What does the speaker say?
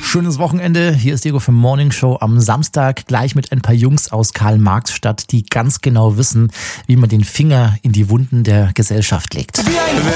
Schönes Wochenende. Hier ist Diego für Morning Show am Samstag. Gleich mit ein paar Jungs aus Karl-Marx-Stadt, die ganz genau wissen, wie man den Finger in die Wunden der Gesellschaft legt. Wer